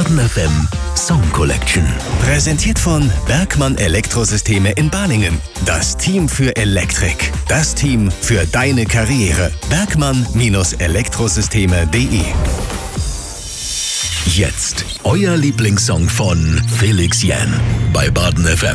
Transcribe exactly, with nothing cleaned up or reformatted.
Baden F M Song Collection. Präsentiert von Bergmann Elektrosysteme in Balingen. Das Team für Elektrik. Das Team für deine Karriere. Bergmann Elektrosysteme punkt de. Jetzt euer Lieblingssong von Felix Jähn bei Baden F M.